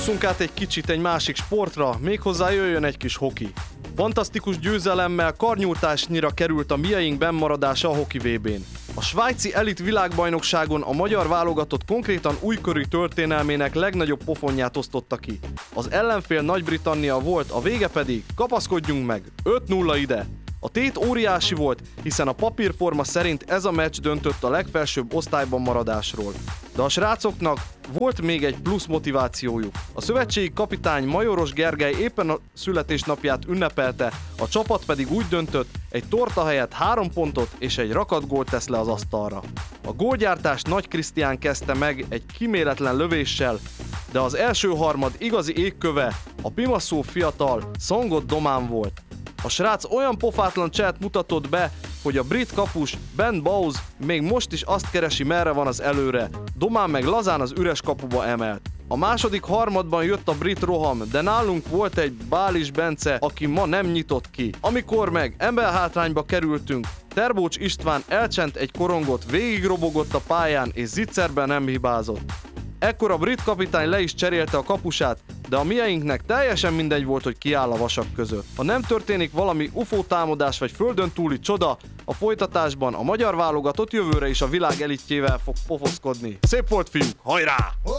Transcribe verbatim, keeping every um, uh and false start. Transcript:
Csúszunk át egy kicsit egy másik sportra, méghozzá jöjjön egy kis hoki. Fantasztikus győzelemmel karnyújtásnyira került a mieink bennmaradása a hoki vé bén. A svájci elit világbajnokságon a magyar válogatott konkrétan újkori történelmének legnagyobb pofonját osztotta ki. Az ellenfél Nagy-Britannia volt, a vége pedig, kapaszkodjunk meg, öt nulla ide! A tét óriási volt, hiszen a papírforma szerint ez a meccs döntött a legfelsőbb osztályban maradásról. De a srácoknak volt még egy plusz motivációjuk. A szövetségi kapitány Majoros Gergely éppen a születésnapját ünnepelte, a csapat pedig úgy döntött, egy torta helyett három pontot és egy rakat gólt tesz le az asztalra. A gólgyártást Nagy Krisztián kezdte meg egy kíméletlen lövéssel, de az első harmad igazi égköve a pimaszó fiatal Szongot Domán volt. A srác olyan pofátlan cselt mutatott be, hogy a brit kapus Ben Bowes még most is azt keresi, merre van az előre, Domán meg lazán az üres kapuba emelt. A második harmadban jött a brit roham, de nálunk volt egy Bális Bence, aki ma nem nyitott ki. Amikor meg emberhátrányba kerültünk, Terbócs István elcsent egy korongot, végigrobogott a pályán és zicserben nem hibázott. Ekkor a brit kapitány le is cserélte a kapusát, de a mieinknek teljesen mindegy volt, hogy kiáll a vasak között. Ha nem történik valami ufó támadás vagy földön túli csoda, a folytatásban a magyar válogatott jövőre is a világ elitjével fog pofoszkodni. Szép volt, fiúk, hajrá!